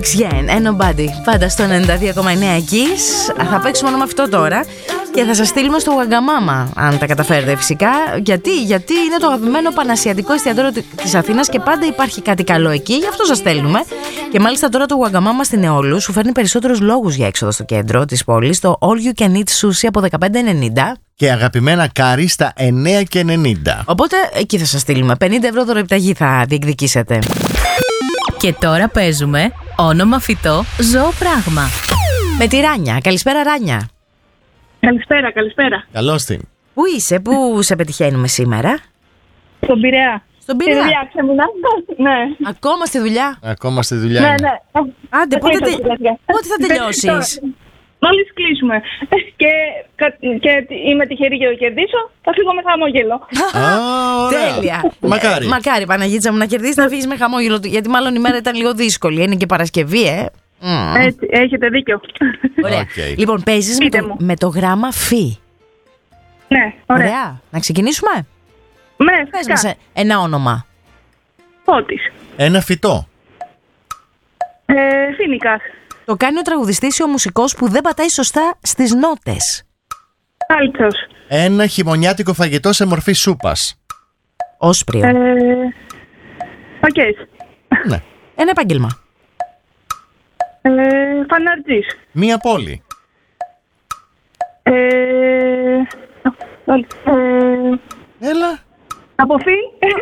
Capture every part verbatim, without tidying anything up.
Gen, Ain't Nobody. Πάντα στο ενενήντα δύο κόμμα εννέα Kiss. Θα παίξουμε όνομα αυτό τώρα και θα σας στείλουμε στο Wagamama, αν τα καταφέρετε φυσικά. Γιατί, γιατί είναι το αγαπημένο πανασιατικό εστιατόριο της Αθήνας και πάντα υπάρχει κάτι καλό εκεί, γι' αυτό σας στέλνουμε. Και μάλιστα τώρα το Wagamama στην Εόλου σου φέρνει περισσότερους λόγους για έξοδο στο κέντρο της πόλης. Το All You Can Eat Sushi από δεκαπέντε ενενήντα. Και αγαπημένα κάρι στα εννέα και ενενήντα. Οπότε εκεί θα σας στείλουμε. πενήντα ευρώ δωρεπιταγή θα διεκδικήσετε. Και τώρα παίζουμε όνομα φυτό, ζώο πράγμα. Με τη Ράνια. Καλησπέρα, Ράνια. Καλησπέρα, καλησπέρα. Καλώς την. Πού είσαι, πού σε πετυχαίνουμε σήμερα? Στον Πειραιά. Στον Πειραιά. Στη δουλειά ξεμεινά. Ναι. Ακόμα στη δουλειά. Ακόμα στη δουλειά. Ναι, είναι. ναι. Άντε, πότε, τε... Πότε πότε θα τελειώσεις? Μόλις κλείσουμε. Και, και είμαι τυχερή για να κερδίσω, θα φύγω με χαμόγελο. Α, ωραία. Τέλεια. Μακάρι. Ε, μακάρι, Παναγίτσα μου, να κερδίσεις, να φύγεις με χαμόγελο. Γιατί μάλλον η μέρα ήταν λίγο δύσκολη. Είναι και Παρασκευή, ε. Mm. Έτσι, έχετε δίκιο. Ωραία. Okay. Λοιπόν, παίζεις με το, μου. με το γράμμα φι. Ναι, ωραία. Ωραία. Να ξεκινήσουμε. Ναι, Πες φυσικά. μας ένα όνομα. Πότης. Ένα φυτό. Ε, Φίνικας. Το κάνει ο τραγουδιστής ή ο μουσικός που δεν πατάει σωστά στις νότες. Κάλτσος. Ένα χειμωνιάτικο φαγητό σε μορφή σούπας. Όσπριο. Ε, Πακές. Ναι. Ένα επάγγελμα. Ε, Φαναρτζής. Μία πόλη. Ε, ε, Έλα. Αποφύ.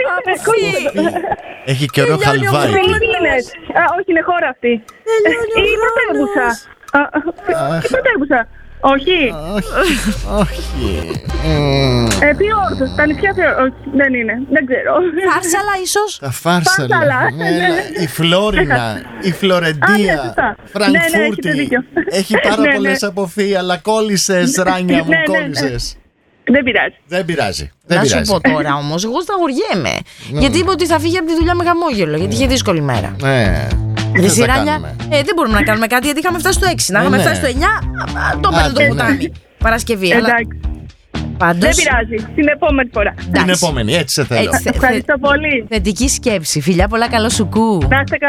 Έχει καιρό χαλβάρι. Φιλιππίνες. Α, όχι, είναι χώρα αυτή. Η πρωτεύουσα. Α, Η πρωτεύουσα. Όχι. Όχι. Όχι. Μμμ. Ε, Φιόρδος. Τα νησιά Φιόρδος. Όχι, δεν είναι. Δεν ξέρω. Φάρσαλα ίσως. Τα φάρσαλα. Φάρσαλα. Έλα. Η Φλόρινα. Η Α, ναι, Φλωρεντία. σωστά. Ναι, ναι, έχετε Φραγκφούρτη. δίκιο. Έχει πάρα Ναι, πολλές ναι. αποφύ, αλλά κόλλησες, Ράνια μου, Ναι, ναι, ναι. κόλλησες. Δεν πειράζει. Δεν πειράζει. Δεν Να σου πειράζει. πω τώρα όμως, εγώ σταγοριέμαι. Γιατί είπε ότι θα φύγει από τη δουλειά με χαμόγελο, γιατί είχε δύσκολη μέρα. Ναι. Η Τι θα Σιράνια, κάνουμε. ε, δεν μπορούμε να κάνουμε κάτι γιατί είχαμε φτάσει στο έξι. Να Ε, είχαμε ναι. φτάσει στο εννιά, α, α, το έπαιρνε Άντε, το ναι. ποτάμι. Παρασκευή, αλλά Εντάξει. πάντως. Δεν πειράζει. Την επόμενη φορά. Την εντάξει. επόμενη, έτσι σε θέλω. Έτσι, θε- Ευχαριστώ πολύ. Θετική σκέψη. Φιλιά πολλά, καλό σου κου. Να είστε καλά.